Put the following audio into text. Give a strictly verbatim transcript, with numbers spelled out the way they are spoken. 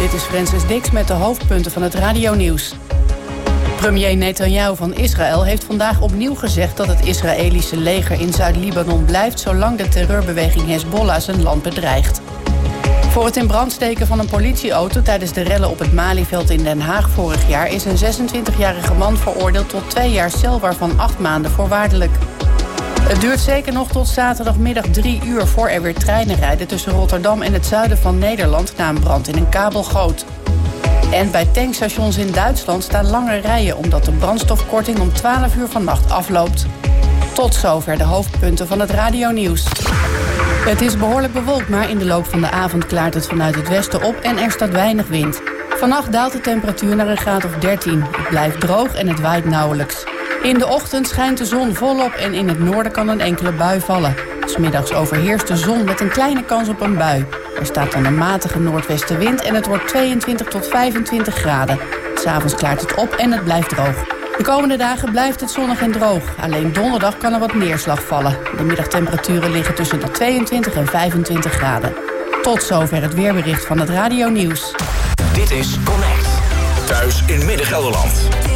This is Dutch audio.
Dit is Francis Dix met de hoofdpunten van het radionieuws. Premier Netanyahu van Israël heeft vandaag opnieuw gezegd dat het Israëlische leger in Zuid-Libanon blijft zolang de terreurbeweging Hezbollah zijn land bedreigt. Voor het in brand steken van een politieauto tijdens de rellen op het Malieveld in Den Haag vorig jaar is een zesentwintigjarige man veroordeeld tot twee jaar cel, waarvan acht maanden voorwaardelijk. Het duurt zeker nog tot zaterdagmiddag drie uur voor er weer treinen rijden tussen Rotterdam en het zuiden van Nederland na een brand in een kabelgoot. En bij tankstations in Duitsland staan lange rijen omdat de brandstofkorting om twaalf uur vannacht afloopt. Tot zover de hoofdpunten van het radionieuws. Het is behoorlijk bewolkt, maar in de loop van de avond klaart het vanuit het westen op en er staat weinig wind. Vannacht daalt de temperatuur naar een graad of dertien. Het blijft droog en het waait nauwelijks. In de ochtend schijnt de zon volop en in het noorden kan een enkele bui vallen. 'S Middags overheerst de zon met een kleine kans op een bui. Er staat dan een matige noordwestenwind en het wordt tweeëntwintig tot vijfentwintig graden. 'S Avonds klaart het op en het blijft droog. De komende dagen blijft het zonnig en droog. Alleen donderdag kan er wat neerslag vallen. De middagtemperaturen liggen tussen de tweeëntwintig en vijfentwintig graden. Tot zover het weerbericht van het radionieuws. Dit is Connect. Thuis in Midden-Gelderland.